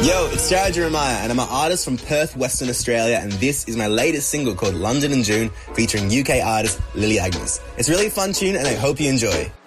Yo, it's Jared Jeremiah, and I'm an artist from Perth, Western Australia, and this is my latest single called London in June, featuring UK artist Lily Agnes. It's a really fun tune, and I hope you enjoy.